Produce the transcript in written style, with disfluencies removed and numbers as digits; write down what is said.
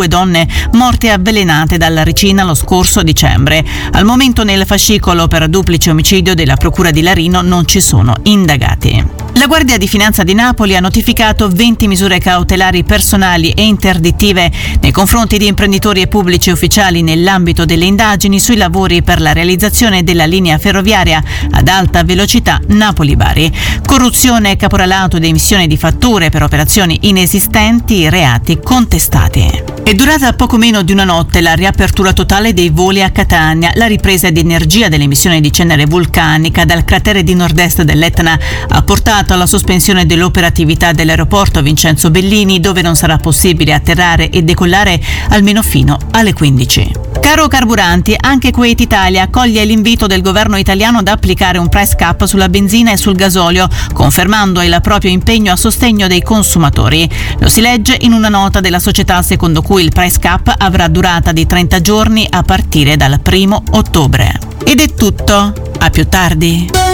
donne morte avvelenate dalla ricina lo scorso dicembre. Al momento nel fascicolo per duplice omicidio della Procura di Larino non ci sono indagati. La Guardia di Finanza di Napoli ha notificato 20 misure cautelari personali e interdittive nei confronti di imprenditori e pubblici ufficiali nell'ambito delle indagini sui lavori per la realizzazione della linea ferroviaria ad alta velocità Napoli-Bari. Corruzione, caporalato ed emissione di fatture per operazioni inesistenti, reati contestati. È durata poco meno di una notte la riapertura totale dei voli a Catania. La ripresa di energia dell'emissione di cenere vulcanica dal cratere di nord-est dell'Etna ha portato alla sospensione dell'operatività dell'aeroporto Vincenzo Bellini, dove non sarà possibile atterrare e decollare almeno fino alle 15. Caro carburanti, anche Kuwait Italia accoglie l'invito del governo italiano ad applicare un price cap sulla benzina e sul gasolio, confermando il proprio impegno a sostegno dei consumatori. Lo si legge in una nota della società secondo cui il price cap avrà durata di 30 giorni a partire dal 1° ottobre. Ed è tutto, a più tardi.